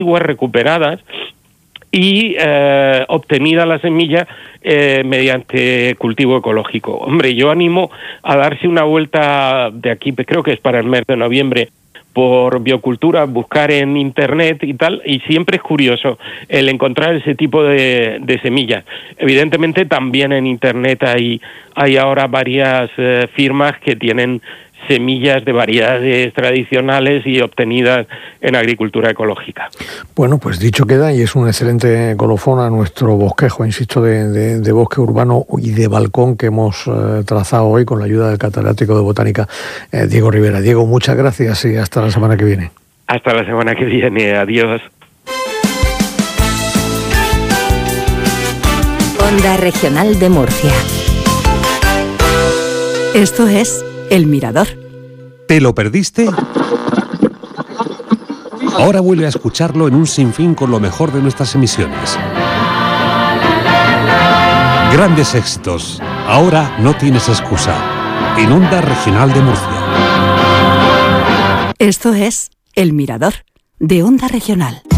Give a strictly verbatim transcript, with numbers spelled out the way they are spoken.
antiguas recuperadas y eh, obtenida la semilla eh, mediante cultivo ecológico. Hombre, yo animo a darse una vuelta de aquí, creo que es para el mes de noviembre, por biocultura, buscar en internet y tal, y siempre es curioso el encontrar ese tipo de, de semillas. Evidentemente también en internet hay, hay ahora varias eh, firmas que tienen semillas de variedades tradicionales y obtenidas en agricultura ecológica. Bueno, pues dicho queda, y es un excelente colofón a nuestro bosquejo, insisto, de, de, de bosque urbano y de balcón que hemos eh, trazado hoy con la ayuda del catedrático de botánica eh, Diego Rivera. Diego, muchas gracias y hasta la semana que viene. Hasta la semana que viene, adiós. Onda Regional de Murcia. Esto es El Mirador. ¿Te lo perdiste? Ahora vuelve a escucharlo en un sinfín con lo mejor de nuestras emisiones. Grandes éxitos. Ahora no tienes excusa. En Onda Regional de Murcia. Esto es El Mirador, de Onda Regional.